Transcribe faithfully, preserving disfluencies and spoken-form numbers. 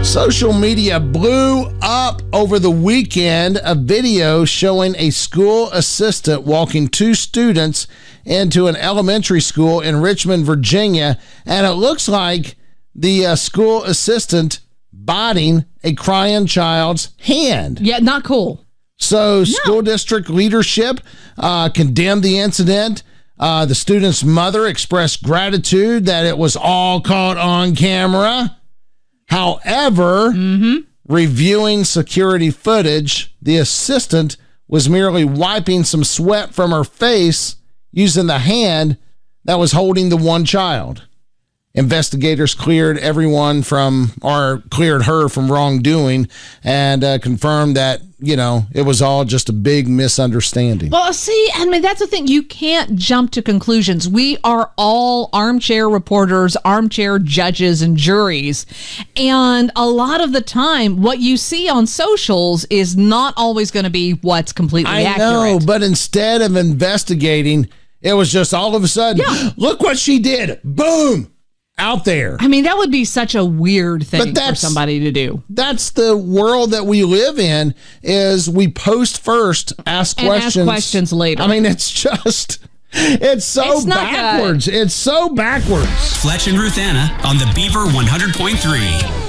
Social media blew up over the weekend. A video showing a school assistant walking two students into an elementary school in Richmond, Virginia, and it looks like the uh, school assistant biting a crying child's hand. Yeah, not cool. So no. School district leadership uh, condemned the incident. Uh, the student's mother expressed gratitude that it was all caught on camera. However, mm-hmm. reviewing security footage, the assistant was merely wiping some sweat from her face using the hand that was holding the one child. Investigators cleared everyone from, or cleared her from wrongdoing, and uh, confirmed that, you know, it was all just a big misunderstanding. Well, see, I mean, that's the thing. You can't jump to conclusions. We are all armchair reporters, armchair judges, and juries. And a lot of the time, what you see on socials is not always going to be what's completely I accurate. I know, but instead of investigating, it was just all of a sudden, yeah. look what she did. Boom. Out there. I mean, that would be such a weird thing for somebody to do. That's the world that we live in, is we post first, ask and questions. ask questions later. I mean, it's just, it's so it's backwards. Good. It's so backwards. Fletch and Ruth Anna on the Beaver one hundred point three.